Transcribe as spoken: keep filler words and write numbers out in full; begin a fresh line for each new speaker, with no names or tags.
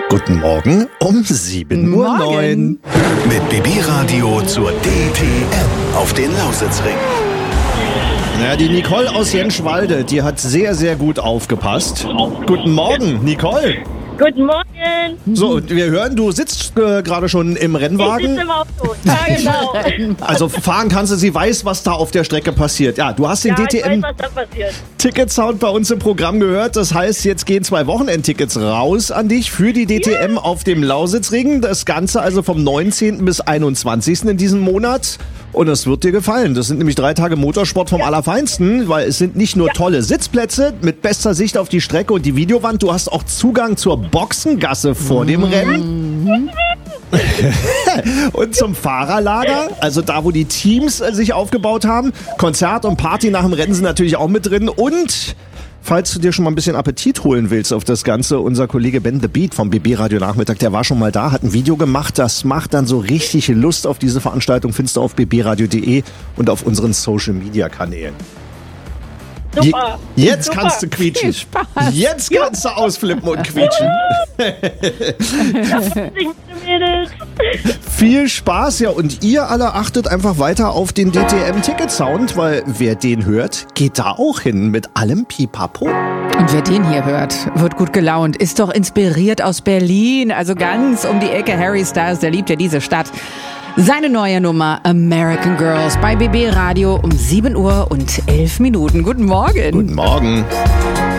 Guten Morgen um sieben Uhr neun.
Mit B B-Radio zur D T M auf den Lausitzring.
Ja, die Nicole aus Jenschwalde, die hat sehr, sehr gut aufgepasst. Guten Morgen, Nicole.
Guten Morgen.
So, und wir hören, du sitzt äh, gerade schon im
Ich
Rennwagen.
sitze im Auto. Ja, genau.
Also fahren kannst du, sie weiß, was da auf der Strecke passiert. Ja, du hast den
Ja, ich weiß,
D T M
was da passiert.
Ticket-Sound bei uns im Programm gehört. Das heißt, jetzt gehen zwei Wochenendtickets raus an dich für die D T M auf dem Lausitzring. Das Ganze also vom neunzehnten bis einundzwanzigsten in diesem Monat. Und es wird dir gefallen. Das sind nämlich drei Tage Motorsport vom Allerfeinsten, weil es sind nicht nur tolle Sitzplätze mit bester Sicht auf die Strecke und die Videowand. Du hast auch Zugang zur Boxengasse vor dem Rennen. Und zum Fahrerlager, also da, wo die Teams äh, sich aufgebaut haben. Konzert und Party nach dem Rennen sind natürlich auch mit drin. Und falls du dir schon mal ein bisschen Appetit holen willst auf das Ganze, unser Kollege Ben The Beat vom B B-Radio Nachmittag, der war schon mal da, hat ein Video gemacht. Das macht dann so richtig Lust auf diese Veranstaltung. Findest du auf b b radio punkt d e und auf unseren Social-Media-Kanälen.
Super.
Je- Jetzt
Super.
kannst du quietschen.
Viel Spaß.
Jetzt kannst du ausflippen und quietschen.
Die Mädels.
Viel Spaß, ja, und ihr alle achtet einfach weiter auf den D T M-Ticket-Sound, weil wer den hört, geht da auch hin mit allem Pipapo.
Und wer den hier hört, wird gut gelaunt, ist doch inspiriert aus Berlin, also ganz um die Ecke. Harry Styles, der liebt ja diese Stadt. Seine neue Nummer American Girls bei B B Radio um sieben Uhr und elf Minuten. Guten Morgen.
Guten Morgen.